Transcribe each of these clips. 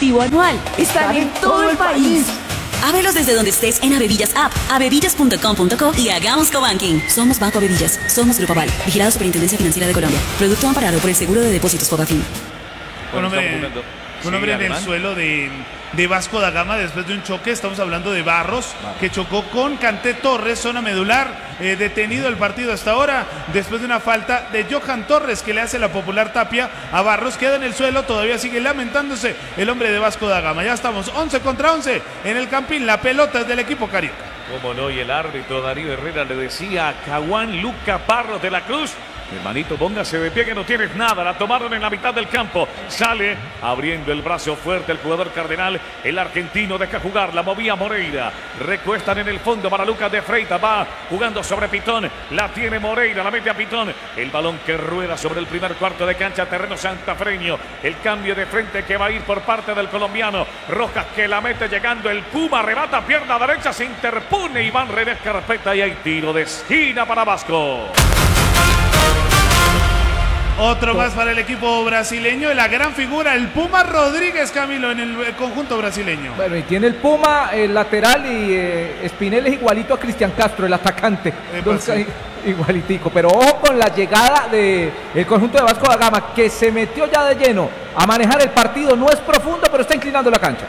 activo anual. Están en todo el país. Ábrelos desde donde estés en Avevillas App, avevillas.com.co y hagamos cobanking. Somos Banco Avevillas. Somos Grupo Aval. Vigilado Superintendencia Financiera de Colombia. Producto amparado por el Seguro de Depósitos Fogafín. Un hombre en el suelo de Vasco da Gama después de un choque. Estamos hablando de Barros, que chocó con Kanté Torres, zona medular. Detenido el partido hasta ahora después de una falta de Johan Torres, que le hace la popular tapia a Barros. Queda en el suelo, todavía sigue lamentándose el hombre de Vasco da Gama. Ya estamos 11 contra 11 en el Campín. La pelota es del equipo carioca. Como no, y el árbitro Darío Herrera le decía a Caguán Luca Parros de la Cruz: hermanito, póngase de pie que no tienes nada. La tomaron en la mitad del campo. Sale abriendo el brazo fuerte el jugador cardenal. El argentino deja jugar. La movía Moreira. Recuestan en el fondo para Lucas de Freitas. Va jugando sobre Pitón. La tiene Moreira. La mete a Pitón. El balón que rueda sobre el primer cuarto de cancha. Terreno santafreño. El cambio de frente que va a ir por parte del colombiano. Rojas que la mete llegando. El Puma arrebata pierna derecha. Se interpone Iván Redes Carpeta. Y hay tiro de esquina para Vasco. Otro más para el equipo brasileño, la gran figura, el Puma Rodríguez, Camilo, en el conjunto brasileño. Bueno, y tiene el Puma, el lateral, y Spinelli es igualito a Cristian Castro, el atacante. Entonces, igualitico, pero ojo con la llegada del conjunto de Vasco da Gama, que se metió ya de lleno a manejar el partido. No es profundo, pero está inclinando la cancha.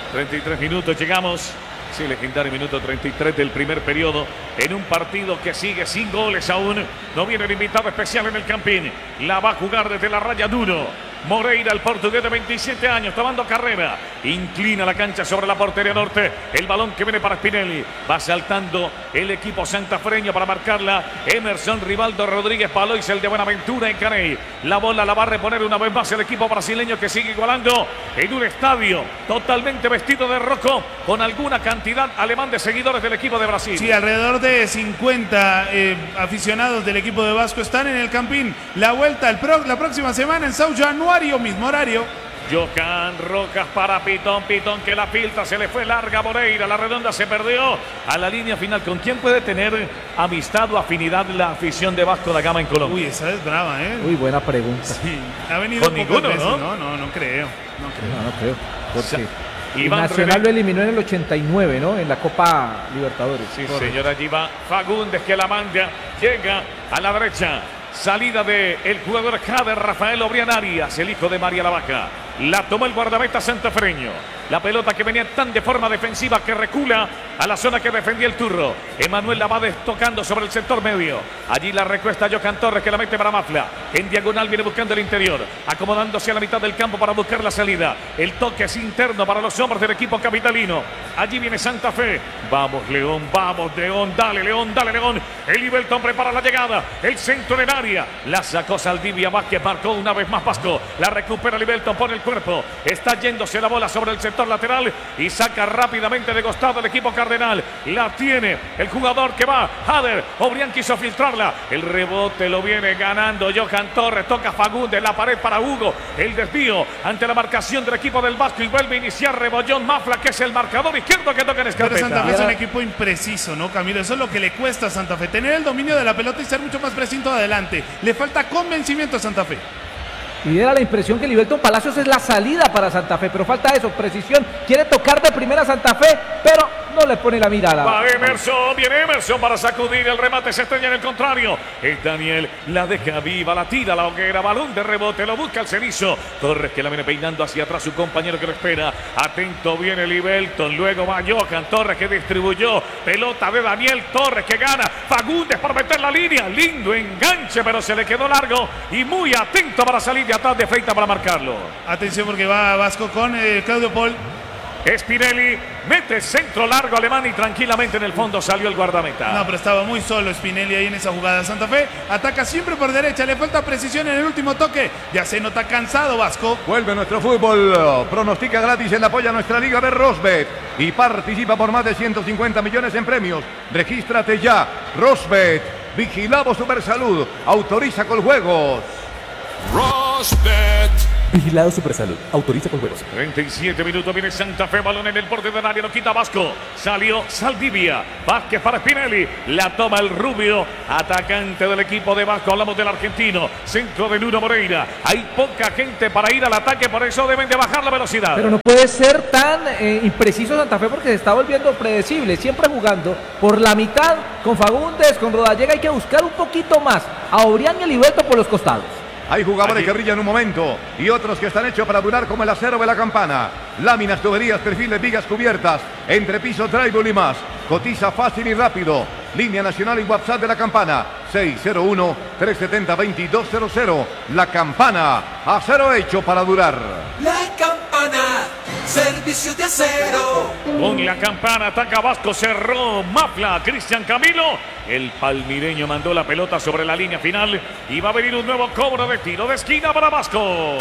33 minutos, llegamos. Sí, legendario minuto 33 del primer periodo en un partido que sigue sin goles aún. No viene el invitado especial en el Campín. La va a jugar desde la raya duro. Moreira, el portugués de 27 años, tomando carrera. Inclina la cancha sobre la portería norte. El balón que viene para Spinelli. Va saltando el equipo santafreño para marcarla. Emerson Rivaldo Rodríguez Palois, el de Buenaventura en Caney. La bola la va a reponer una vez más el equipo brasileño, que sigue igualando en un estadio totalmente vestido de rojo, con alguna cantidad alemán de seguidores del equipo de Brasil. Sí, alrededor de 50 aficionados del equipo de Vasco están en el Campín. La vuelta la próxima semana en Sao Januario, mismo horario. Johan Rojas para Pitón. Pitón que la filtra, se le fue larga Moreira. La redonda se perdió a la línea final. ¿Con quién puede tener amistad o afinidad la afición de Vasco da Gama en Colombia? Uy, esa es brava, ¿eh? Uy, buena pregunta. Sí, ha venido con ninguno, veces, ¿no? No creo. No creo. Porque Iván Nacional René lo eliminó en el 89, ¿no? En la Copa Libertadores. Sí, señor, allí va Fagundes, que la manda. Llega a la derecha. Salida del jugador Jader Rafael Obrián Arias, el hijo de María la Vaca. La tomó el guardameta santafreño. La pelota que venía tan de forma defensiva que recula a la zona que defendía el Turro. Emanuel la va tocando sobre el sector medio. Allí la recuesta Johan Torres, que la mete para Mafla. En diagonal viene buscando el interior, acomodándose a la mitad del campo para buscar la salida. El toque es interno para los hombres del equipo capitalino. Allí viene Santa Fe. Vamos León, dale León, dale León. El Ibelton prepara la llegada. El centro en área. La sacó Saldivia Vázquez, marcó una vez más Vasco. La recupera el Ibelton, pone el cuerpo. Está yéndose la bola sobre el sector lateral y saca rápidamente de costado el equipo cardenal. La tiene el jugador que va, Jader. Obrián quiso filtrarla. El rebote lo viene ganando Johan Torres. Toca Fagundes, la pared para Hugo. El desvío ante la marcación del equipo del Vasco y vuelve a iniciar Rebollón Mafla, que es el marcador izquierdo que toca en Pero Escarpeta. Santa Fe es un equipo impreciso, ¿no, Camilo? Eso es lo que le cuesta a Santa Fe. Tener el dominio de la pelota y ser mucho más preciso adelante. Le falta convencimiento a Santa Fe. Y era la impresión que Liberton Palacios es la salida para Santa Fe, pero falta eso, precisión. Quiere tocar de primera Santa Fe, pero no le pone la mirada. Va Emerson, viene Emerson para sacudir el remate, se estrella en el contrario. Es Daniel, la deja viva, la tira a la hoguera, balón de rebote, lo busca el cenizo. Torres que la viene peinando hacia atrás, su compañero que lo espera. Atento viene Libelton, luego va Johan Torres que distribuyó. Pelota de Daniel Torres que gana. Fagundes para meter la línea, lindo enganche, pero se le quedó largo y muy atento para salir de atrás de Freitas para marcarlo. Atención porque va Vasco con Claudio Paul. Spinelli mete centro largo alemán y tranquilamente en el fondo salió el guardameta. No, pero estaba muy solo Spinelli ahí en esa jugada. Santa Fe ataca siempre por derecha, le falta precisión en el último toque. Ya se nota cansado Vasco. Vuelve nuestro fútbol. Pronostica gratis en apoyo a nuestra liga de Rosbet y participa por más de 150 millones en premios. Regístrate ya. Rosbet. Vigilamos Supersalud. Autoriza con juegos. Rosbet. Vigilado Supersalud. Autoriza con juegos. 37 minutos, viene Santa Fe, balón en el borde del área, lo quita Vasco. Salió Saldivia. Vázquez para Spinelli. La toma el rubio, atacante del equipo de Vasco. Hablamos del argentino. Centro de Nuno Moreira. Hay poca gente para ir al ataque, por eso deben de bajar la velocidad. Pero no puede ser tan impreciso Santa Fe porque se está volviendo predecible. Siempre jugando por la mitad con Fagundes, con Rodallega. Hay que buscar un poquito más a Obrián y a Liberto por los costados. Hay jugadores que brillan un momento y otros que están hechos para durar como el acero de la campana. Láminas, tuberías, perfiles, vigas cubiertas, entrepiso, drywall y más. Cotiza fácil y rápido. Línea nacional y WhatsApp de la campana 601-370-2200. La campana, acero hecho para durar. La Campana, servicios de acero. Con la campana ataca Vasco, cerró Mafla, Cristian Camilo. El palmireño mandó la pelota sobre la línea final y va a venir un nuevo cobro de tiro de esquina para Vasco.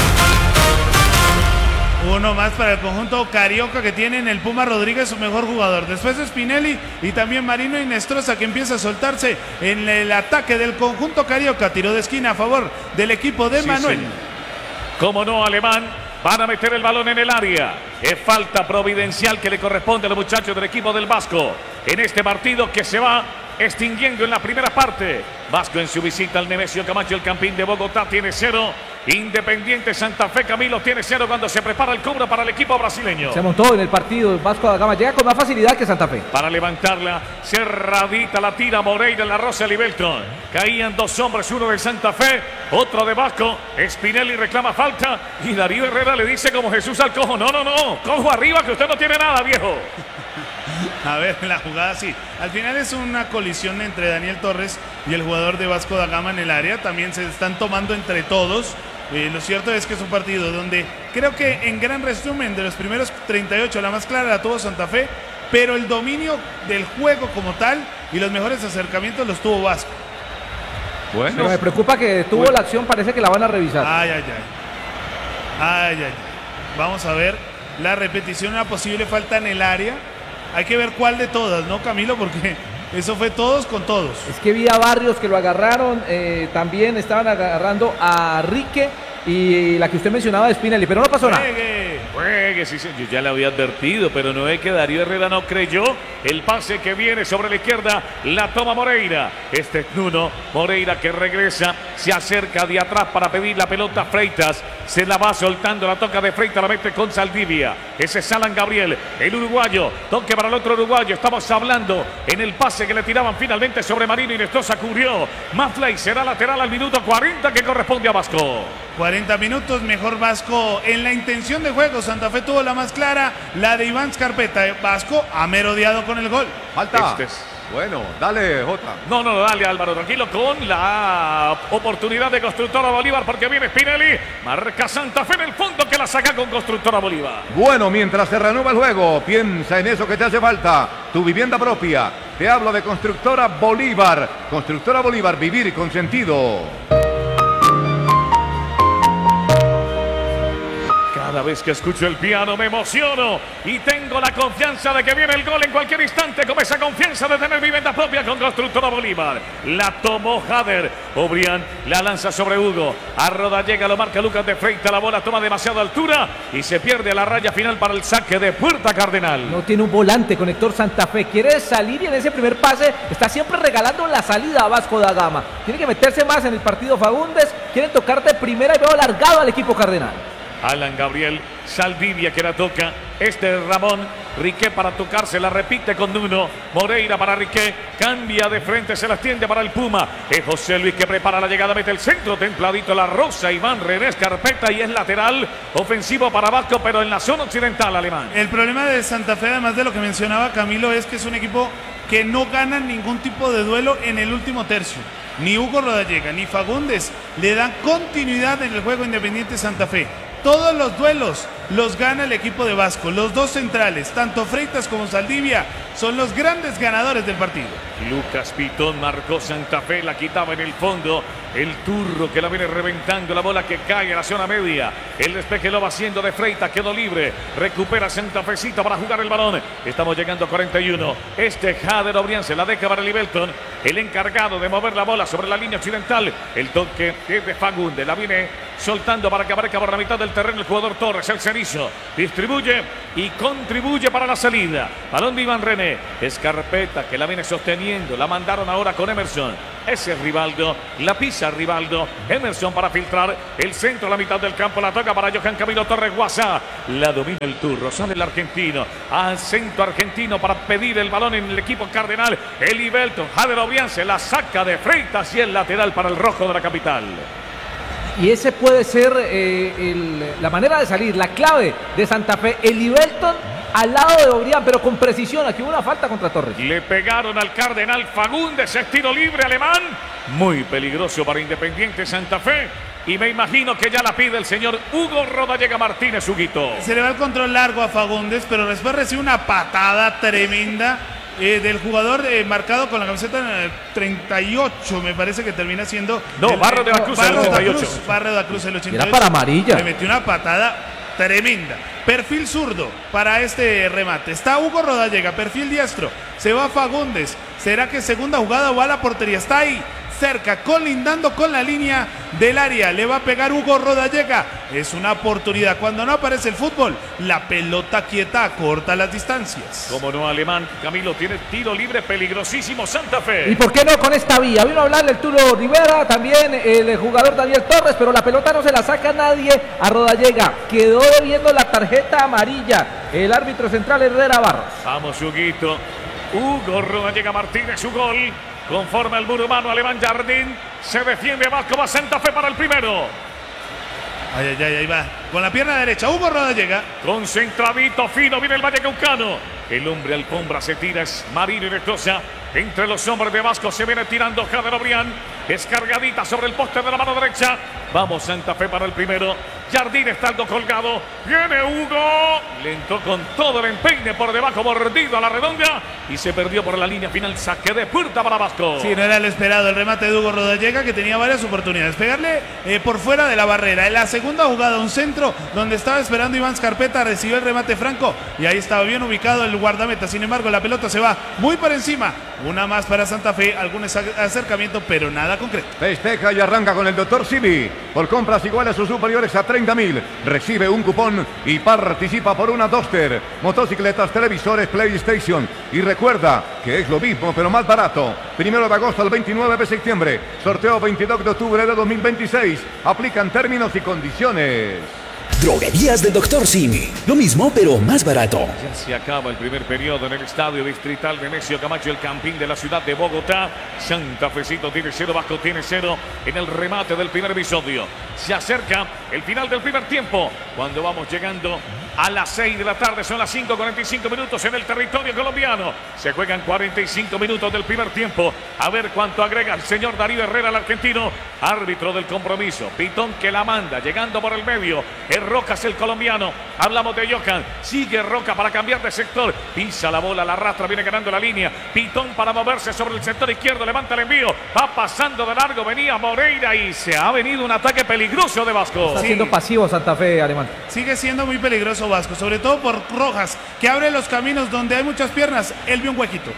Uno más para el conjunto carioca que tiene en el Puma Rodríguez, su mejor jugador. Después de Spinelli y también Marino Inestrosa, que empieza a soltarse en el ataque del conjunto carioca. Tiro de esquina a favor del equipo de Manuel. Sí. Como no, Alemán. Van a meter el balón en el área. Es falta providencial que le corresponde a los muchachos del equipo del Vasco en este partido que se va extinguiendo en la primera parte. Vasco en su visita al Nemesio Camacho, el Campín de Bogotá, tiene 0. Independiente Santa Fe, Camilo, tiene 0 cuando se prepara el cobro para el equipo brasileño. Se montó en el partido el Vasco da Gama. Llega con más facilidad que Santa Fe. Para levantarla, cerradita la tira Moreira en la Rosa Libelton. Caían dos hombres, uno de Santa Fe, otro de Vasco. Spinelli reclama falta y Darío Herrera le dice como Jesús al cojo: no, cojo arriba que usted no tiene nada, viejo. A ver, la jugada sí. Al final es una colisión entre Daniel Torres y el jugador de Vasco da Gama en el área. También se están tomando entre todos. Lo cierto es que es un partido donde creo que en gran resumen de los primeros 38 la más clara la tuvo Santa Fe, pero el dominio del juego como tal y los mejores acercamientos los tuvo Vasco. Bueno, Pero me preocupa que tuvo la acción, parece que la van a revisar. Ay. Vamos a ver la repetición, una posible falta en el área. Hay que ver cuál de todas, ¿no, Camilo? Porque eso fue todos con todos. Es que vi a Barrios que lo agarraron, también estaban agarrando a Rique y la que usted mencionaba de Spinelli, pero no pasó nada. Juegue, sí, yo ya le había advertido, pero no es que Darío Herrera no creyó. El pase que viene sobre la izquierda, la toma Moreira. Este es Nuno Moreira que regresa, se acerca de atrás para pedir la pelota. Freitas se la va soltando, la toca de Freitas, la mete con Saldivia. Ese es Alan Gabriel, el uruguayo. Toque para el otro uruguayo. Estamos hablando en el pase que le tiraban finalmente sobre Marino Inestrosa, cubrió Mafley, será lateral al minuto 40 que corresponde a Vasco. 40 minutos, mejor Vasco en la intención de juego. Santa Fe tuvo la más clara, la de Iván Scarpeta. Vasco ha merodeado con el gol. falta. Bueno, dale, Jota. No, dale, Álvaro, tranquilo, con la oportunidad de Constructora Bolívar, porque viene Spinelli. Marca Santa Fe en el fondo que la saca con Constructora Bolívar. Bueno, mientras se reanuda el juego, piensa en eso que te hace falta, tu vivienda propia. Te hablo de Constructora Bolívar. Constructora Bolívar, vivir con sentido. Cada vez que escucho el piano me emociono y tengo la confianza de que viene el gol en cualquier instante, con esa confianza de tener vivienda propia con Constructora Bolívar. La tomó Jader, Obrián la lanza sobre Hugo, a Rodallega lo marca Lucas de Freitas, la bola toma demasiada altura y se pierde a la raya final para el saque de Puerta Cardenal. No tiene un volante, conector Santa Fe, quiere salir y en ese primer pase está siempre regalando la salida a Vasco da Gama. Tiene que meterse más en el partido Fagundes, quiere tocar de primera y veo alargado al equipo cardenal. Alan Gabriel, Saldivia que la toca, este es Ramón, Riqué para tocarse, la repite con Nuno, Moreira para Riqué, cambia de frente, se la extiende para el Puma, es José Luis que prepara la llegada, mete el centro, templadito la Rosa, Iván René Scarpeta y es lateral, ofensivo para Vasco, pero en la zona occidental, Alemán. El problema de Santa Fe, además de lo que mencionaba Camilo, es que es un equipo que no gana ningún tipo de duelo en el último tercio. Ni Hugo Rodallega, ni Fagundes le dan continuidad en el juego Independiente Santa Fe. Todos los duelos los gana el equipo de Vasco. Los dos centrales, tanto Freitas como Saldivia, son los grandes ganadores del partido. Lucas Pitón marcó Santa Fe, la quitaba en el fondo. El Turro que la viene reventando, la bola que cae a la zona media. El despeje lo va haciendo de Freitas, quedó libre. Recupera Santa Fecita para jugar el balón. Estamos llegando a 41. Jader Obrián se la deja para Libelton, el encargado de mover la bola sobre la línea occidental. El toque es de Fagundes, la viene soltando para que aparezca por la mitad del terreno el jugador Torres, el cenizo. Distribuye y contribuye para la salida. Balón de Iván René. Escarpeta que la viene sosteniendo. La mandaron ahora con Emerson. Ese es Rivaldo, la pisa Rivaldo. Emerson para filtrar el centro a la mitad del campo. La toca para Johan Camilo Torres Guasá. La domina el Turro. Sale el argentino. Al centro argentino para pedir el balón en el equipo cardenal. El Ibelton. Jader Obrián se la saca de Freitas y el lateral para el rojo de la capital. Y ese puede ser la manera de salir, la clave de Santa Fe. El Ibelton al lado de Obrián, pero con precisión. Aquí hubo una falta contra Torres. Le pegaron al cardenal Fagundes, es tiro libre alemán. Muy peligroso para Independiente Santa Fe. Y me imagino que ya la pide el señor Hugo Rodallega Martínez, Huguito. Se le va el control largo a Fagundes, pero después recibe una patada tremenda del jugador marcado con la camiseta 38, me parece que termina siendo... No, Barrio de la Cruz, el 88. Barrio de la Cruz, el 88. Era para amarilla. Le metió una patada tremenda. Perfil zurdo para este remate. Está Hugo Rodallega, perfil diestro. Se va Fagundes. ¿Será que segunda jugada o a la portería? Está ahí, cerca, colindando con la línea del área. Le va a pegar Hugo Rodallega. Es una oportunidad. Cuando no aparece el fútbol, la pelota quieta corta las distancias. Como no, alemán. Camilo tiene tiro libre peligrosísimo Santa Fe. ¿Y por qué no con esta vía? Vino a hablarle el Tulo Rivera, también el jugador Daniel Torres, pero la pelota no se la saca nadie a Rodallega. Quedó debiendo la tarjeta amarilla el árbitro central Herrera Barros. Vamos, Huguito. Hugo Rodallega Martínez, su gol. Conforme al muro humano, Alemán Jardín. Se defiende Vasco, va Santa Fe para el primero. Ahí va. Con la pierna derecha, Hugo Rodallega. Concentradito, fino, viene el Vallecaucano. El hombre alfombra se tira, es Marino y Rectosa. Entre los hombres de Vasco se viene tirando Jader Obrián. Descargadita sobre el poste de la mano derecha. Vamos Santa Fe para el primero. Jardín está algo colgado. Viene Hugo. Le entró con todo el empeine por debajo, mordido a la redonda. Y se perdió por la línea final. Saque de puerta para Vasco. Sí, no era lo esperado el remate de Hugo Rodallega, que tenía varias oportunidades. Pegarle por fuera de la barrera. En la segunda jugada, un centro donde estaba esperando Iván Scarpeta. Recibió el remate franco. Y ahí estaba bien ubicado el guardameta. Sin embargo, la pelota se va muy por encima. Una más para Santa Fe. Algún acercamiento, pero nada concreto. Festeja y arranca con el Dr. Simi. Por compras iguales o superiores a 30.000. Recibe un cupón y participa por una Duster, motocicletas, televisores, PlayStation. Y recuerda que es lo mismo, pero más barato. 1 de agosto al 29 de septiembre. Sorteo 22 de octubre de 2026. Aplican términos y condiciones. Droguerías del Dr. Simi. Lo mismo, pero más barato. Ya se acaba el primer periodo en el Estadio Distrital Nemesio Camacho, el Campín de la ciudad de Bogotá. Santa Fecito tiene 0, Vasco tiene 0 en el remate del primer episodio. Se acerca el final del primer tiempo, cuando vamos llegando a las 6 de la tarde. Son las 5:45 minutos en el territorio colombiano. Se juegan 45 minutos del primer tiempo. A ver cuánto agrega el señor Darío Herrera, el argentino, árbitro del compromiso. Pitón que la manda, llegando por el medio. Rocas el colombiano. Hablamos de Johan. Sigue Roca para cambiar de sector. Pisa la bola, la arrastra, viene ganando la línea. Pitón para moverse sobre el sector izquierdo. Levanta el envío. Va pasando de largo. Venía Moreira y se ha venido un ataque peligroso de Vasco. Está siendo pasivo Santa Fe, alemán. Sigue siendo muy peligroso Vasco, sobre todo por Rojas, que abre los caminos donde hay muchas piernas. Él vio un huequito.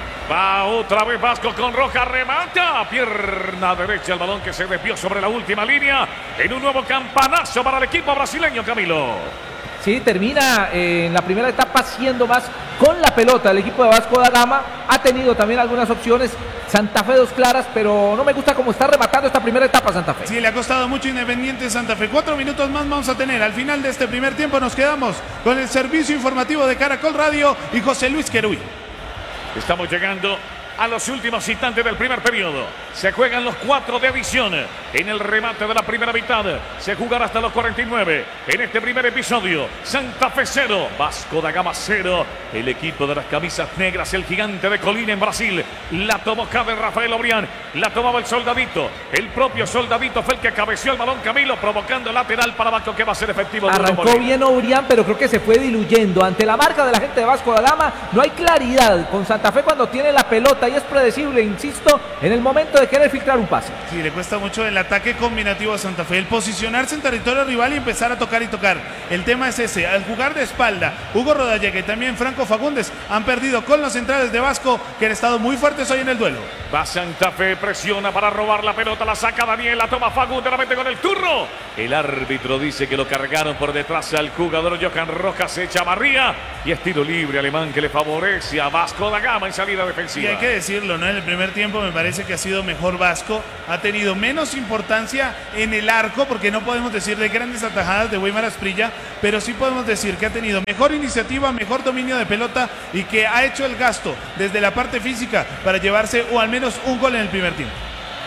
Va otra vez Vasco con Rojas, remata, pierna derecha, el balón que se desvió sobre la última línea, en un nuevo campanazo para el equipo brasileño, Camilo. Sí, termina en la primera etapa siendo más con la pelota. El equipo de Vasco da Gama ha tenido también algunas opciones. Santa Fe 2 claras, pero no me gusta cómo está rematando esta primera etapa Santa Fe. Sí, le ha costado mucho Independiente Santa Fe. 4 minutos más vamos a tener. Al final de este primer tiempo nos quedamos con el servicio informativo de Caracol Radio y José Luis Queruy. Estamos llegando a los últimos instantes del primer periodo. Se juegan los 4 de adición en el remate de la primera mitad. Se jugará hasta los 49 en este primer episodio. Santa Fe 0, Vasco da Gama 0. El equipo de las camisas negras, el gigante de Colina en Brasil. La tomó Cabe Rafael Obrián. La tomaba el Soldadito. El propio Soldadito fue el que cabeció el balón Camilo, provocando lateral para Vasco, que va a ser efectivo. Arrancó bien Obrián, pero creo que se fue diluyendo. Ante la marca de la gente de Vasco da Gama, no hay claridad con Santa Fe cuando tiene la pelota y es predecible, insisto, en el momento de querer filtrar un pase. Sí, le cuesta mucho el ataque combinativo a Santa Fe, el posicionarse en territorio rival y empezar a tocar y tocar. El tema es ese, al jugar de espalda, Hugo Rodallega y también Franco Fagundes han perdido con los centrales de Vasco, que han estado muy fuertes hoy en el duelo. Va Santa Fe, presiona para robar la pelota, la saca Daniel, la toma Fagundes, la mete con el turno. El árbitro dice que lo cargaron por detrás al jugador Johan Rojas, se echa Barría y es tiro libre alemán que le favorece a Vasco da Gama en salida defensiva. Y hay que decirlo, ¿no? En el primer tiempo me parece que ha sido mejor Vasco, ha tenido menos importancia en el arco, porque no podemos decir de grandes atajadas de Weimar Asprilla, pero sí podemos decir que ha tenido mejor iniciativa, mejor dominio de pelota y que ha hecho el gasto desde la parte física para llevarse o al menos un gol en el primer tiempo.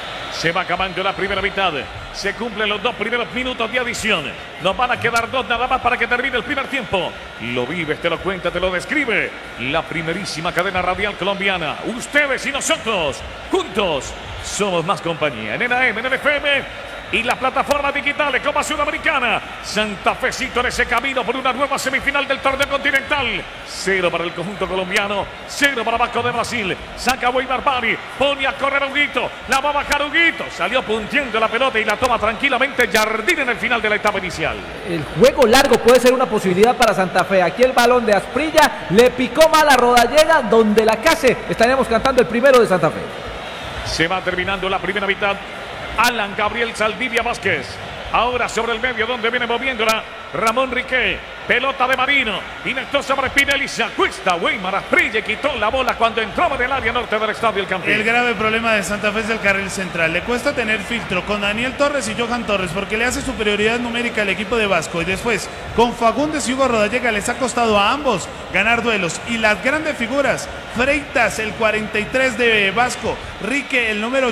Se va acabando la primera mitad. Se cumplen los 2 primeros minutos de adición. Nos van a quedar 2 nada más para que termine el primer tiempo. Lo vives, te lo cuenta, te lo describe la primerísima cadena radial colombiana. Ustedes y nosotros, juntos, somos más compañía. En AM, en el FM y las plataformas digitales Copa Sudamericana. Santa Fecito en ese camino por una nueva semifinal del torneo continental. 0 para el conjunto colombiano, 0 para Vasco de Brasil. Saca Weimar Bari, pone a correr a Huguito, la va a bajar Huguito, salió punteando la pelota y la toma tranquilamente Jardín en el final de la etapa inicial. El juego largo puede ser una posibilidad para Santa Fe. Aquí el balón de Asprilla le picó mal a Rodallega, donde la case. Estaremos cantando el primero de Santa Fe. Se va terminando la primera mitad. Alan Gabriel Saldivia Vázquez. Ahora sobre el medio donde viene moviéndola Ramón Riquet. Pelota de Marino. Inectó sobre Spinelli. Se acuesta Weimar Asprilla, quitó la bola cuando entraba en el área norte del estadio El Campín. El grave problema de Santa Fe es el carril central. Le cuesta tener filtro con Daniel Torres y Johan Torres porque le hace superioridad numérica al equipo de Vasco. Y después con Fagundes y Hugo Rodallega les ha costado a ambos ganar duelos. Y las grandes figuras, Freitas, el 43 de Vasco, Rique, el número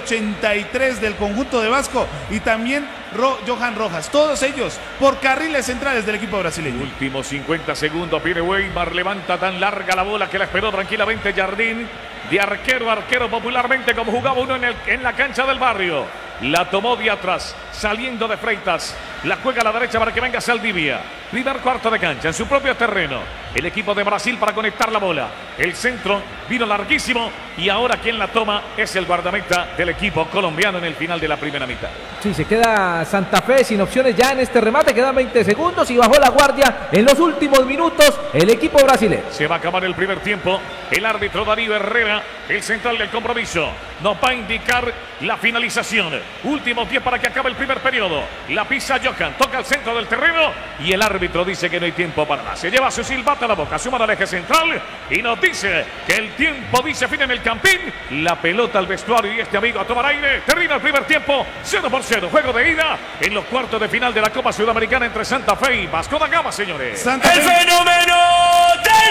83 del conjunto de Vasco, y también Johan Rojas, todos ellos por carriles centrales del equipo brasileño. Últimos 50 segundos, viene Weimar, levanta tan larga la bola que la esperó tranquilamente Jardín, de arquero a arquero, popularmente como jugaba uno en la cancha del barrio. La tomó de atrás, saliendo de Freitas, la juega a la derecha para que venga Saldivia. Primer cuarto de cancha en su propio terreno. El equipo de Brasil para conectar la bola. El centro vino larguísimo y ahora quien la toma es el guardameta del equipo colombiano en el final de la primera mitad. Sí, se queda Santa Fe sin opciones ya en este remate. Quedan 20 segundos y bajó la guardia en los últimos minutos el equipo brasileño. Se va a acabar el primer tiempo. El árbitro Darío Herrera, el central del compromiso, nos va a indicar la finalización. Últimos 10 para que acabe el primer periodo. La pisa Johan, toca al centro del terreno y el árbitro dice que no hay tiempo para más. Se lleva su silbato a la boca, suma al eje central y nos dice que el tiempo dice fin en el Campín. La pelota al vestuario y este amigo a tomar aire. Termina el primer tiempo, 0-0. Juego de ida en los cuartos de final de la Copa Sudamericana entre Santa Fe y Vasco da Gama, señores. Santa Fe. El fenómeno del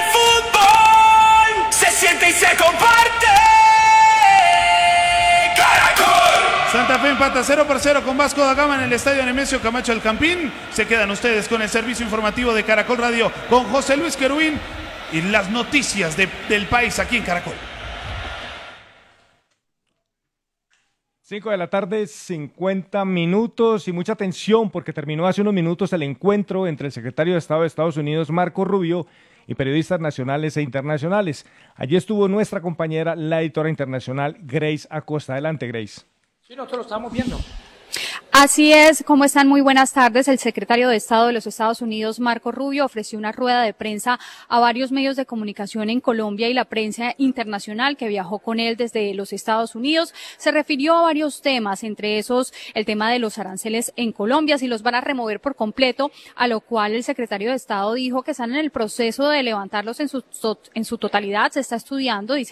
fútbol se siente y se comparte. Santa Fe empata 0-0 con Vasco da Gama en el estadio Nemesio Camacho El Campín. Se quedan ustedes con el servicio informativo de Caracol Radio con José Luis Querubín y las noticias del país aquí en Caracol. 5 de la tarde, 50 minutos y mucha atención porque terminó hace unos minutos el encuentro entre el secretario de Estado de Estados Unidos, Marco Rubio, y periodistas nacionales e internacionales. Allí estuvo nuestra compañera, la editora internacional, Grace Acosta. Adelante, Grace. Sí, nosotros lo estamos viendo. Así es, ¿cómo están? Muy buenas tardes. El secretario de Estado de los Estados Unidos, Marco Rubio, ofreció una rueda de prensa a varios medios de comunicación en Colombia y la prensa internacional que viajó con él desde los Estados Unidos. Se refirió a varios temas, entre esos el tema de los aranceles en Colombia, si los van a remover por completo, a lo cual el secretario de Estado dijo que están en el proceso de levantarlos en su totalidad, se está estudiando, dice que hay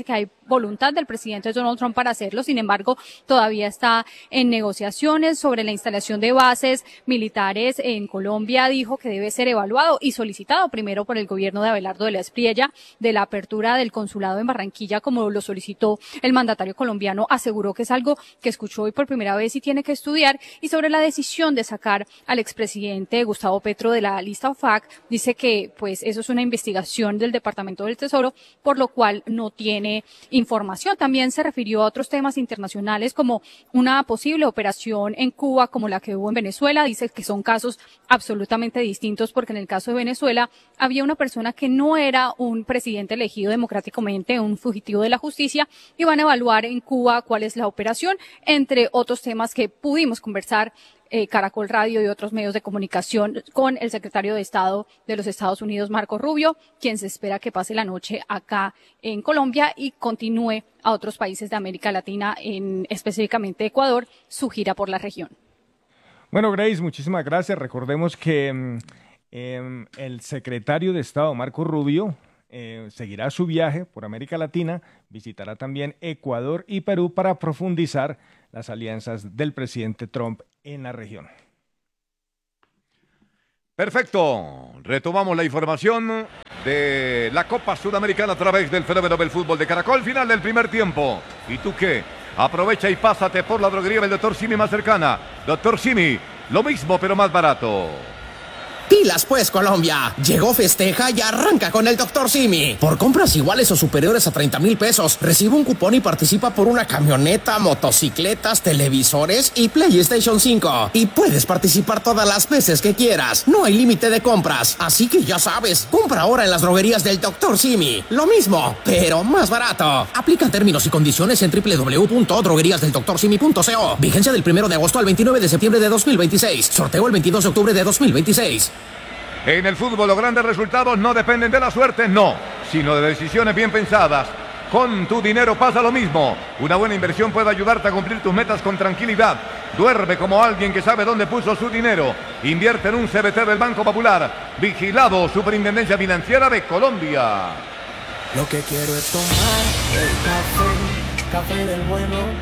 voluntad del presidente Donald Trump para hacerlo. Sin embargo, todavía está en negociaciones sobre la instalación de bases militares en Colombia. Dijo que debe ser evaluado y solicitado primero por el gobierno de Abelardo de la Espriella. De la apertura del consulado en Barranquilla, como lo solicitó el mandatario colombiano, aseguró que es algo que escuchó hoy por primera vez y tiene que estudiar. Y sobre la decisión de sacar al expresidente Gustavo Petro de la lista OFAC, dice que pues eso es una investigación del Departamento del Tesoro, por lo cual no tiene información. También se refirió a otros temas internacionales como una posible operación en Cuba como la que hubo en Venezuela. Dice que son casos absolutamente distintos porque en el caso de Venezuela había una persona que no era un presidente elegido democráticamente, un fugitivo de la justicia, y van a evaluar en Cuba cuál es la operación, entre otros temas que pudimos conversar Caracol Radio y otros medios de comunicación con el secretario de Estado de los Estados Unidos, Marco Rubio, quien se espera que pase la noche acá en Colombia y continúe a otros países de América Latina, específicamente Ecuador, su gira por la región. Bueno, Grace, muchísimas gracias. Recordemos que el secretario de Estado, Marco Rubio, seguirá su viaje por América Latina, visitará también Ecuador y Perú para profundizar las alianzas del presidente Trump en la región. Perfecto, retomamos la información de la Copa Sudamericana a través del fenómeno del fútbol de Caracol, final del primer tiempo. ¿Y tú qué? Aprovecha y pásate por la droguería del Dr. Simi más cercana. Dr. Simi, lo mismo pero más barato. Pilas pues, Colombia. Llegó Festeja y arranca con el Dr. Simi. Por compras iguales o superiores a 30,000 pesos, recibe un cupón y participa por una camioneta, motocicletas, televisores y PlayStation 5. Y puedes participar todas las veces que quieras. No hay límite de compras. Así que ya sabes, compra ahora en las droguerías del Dr. Simi. Lo mismo, pero más barato. Aplican términos y condiciones en www.drogueríasdeldoctorsimi.co. Vigencia del 1 de agosto al 29 de septiembre de 2026. Sorteo el 22 de octubre de 2026. En el fútbol los grandes resultados no dependen de la suerte, no, sino de decisiones bien pensadas. Con tu dinero pasa lo mismo. Una buena inversión puede ayudarte a cumplir tus metas con tranquilidad. Duerme como alguien que sabe dónde puso su dinero. Invierte en un CBT del Banco Popular. Vigilado Superintendencia Financiera de Colombia. Lo que quiero es tomar el café del bueno,